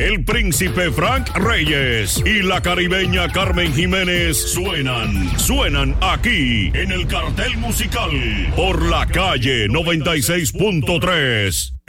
el príncipe Frank Reyes y la caribeña Carmen Jiménez suenan aquí en el cartel musical por la calle 96.3.